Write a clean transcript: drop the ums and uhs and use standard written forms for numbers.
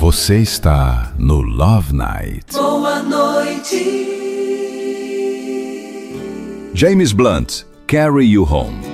Você está no Love Night. Boa noite. James Blunt, Carry You Home.